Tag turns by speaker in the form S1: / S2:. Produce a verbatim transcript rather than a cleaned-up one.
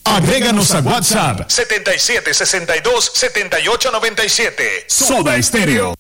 S1: Agréganos a WhatsApp
S2: setenta y siete sesenta y dos setenta y ocho noventa y siete.
S1: Soda Estéreo.